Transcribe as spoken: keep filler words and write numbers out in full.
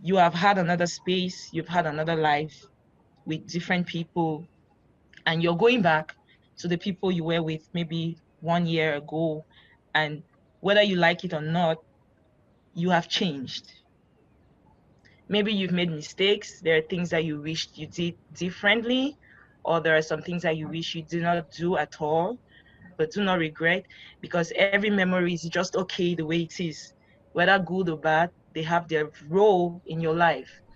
you have had another space, you've had another life with different people, and you're going back to the people you were with maybe one year ago, and whether you like it or not, you have changed. Maybe you've made mistakes. There are things that you wished you did differently, or there are some things that you wish you did not do at all, but do not regret, because every memory is just okay the way it is. Whether good or bad, they have their role in your life.